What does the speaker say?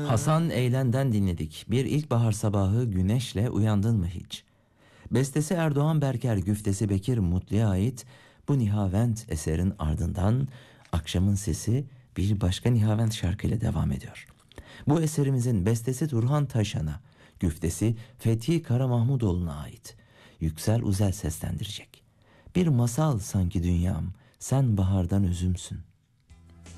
Hasan Eylen'den dinledik. Bir ilkbahar sabahı güneşle uyandın mı hiç? Bestesi Erdoğan Berker, güftesi Bekir Mutlu'ya ait bu Nihavent eserin ardından akşamın sesi bir başka Nihavent şarkıyla devam ediyor. Bu eserimizin bestesi Turhan Taşan'a, güftesi Fethi Karamahmudoğlu'na ait. Yüksel Uzel seslendirecek. Bir masal sanki dünyam, sen bahardan üzümsün.